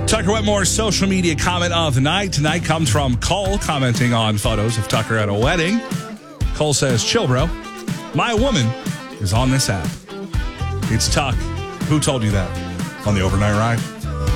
Tucker Wetmore's social media comment of the night tonight comes from Cole commenting on photos of Tucker at a wedding. Cole says, chill, bro. My woman is on this app. It's Tuck. Who told you that? On the overnight ride.